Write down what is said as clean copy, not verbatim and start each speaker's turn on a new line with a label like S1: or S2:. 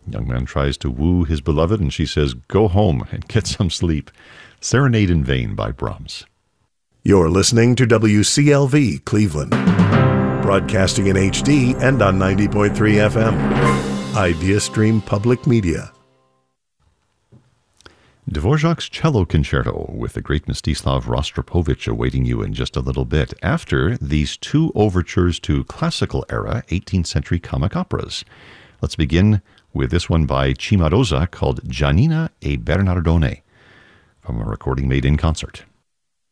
S1: Young man tries to woo his beloved, and she says, "Go home and get some sleep." Serenade in Vain by Brahms.
S2: You're listening to WCLV Cleveland, broadcasting in HD and on 90.3 FM. IdeaStream Public Media.
S1: Dvorak's Cello Concerto with the great Mstislav Rostropovich awaiting you in just a little bit after these two overtures to classical era 18th century comic operas. Let's begin with this one by Cimarosa called Giannina e Bernardone from a recording made in concert.